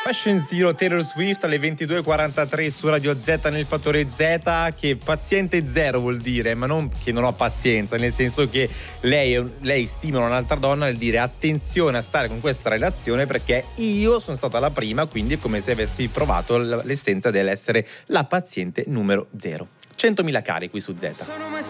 Fashion Zero, Taylor Swift alle 22:43 su Radio Z nel fattore Z, che paziente zero vuol dire, ma non che non ho pazienza, nel senso che lei stimola un'altra donna nel dire attenzione a stare con questa relazione perché io sono stata la prima, quindi è come se avessi provato l'essenza dell'essere la paziente numero 0. 100.000 cari qui su Z.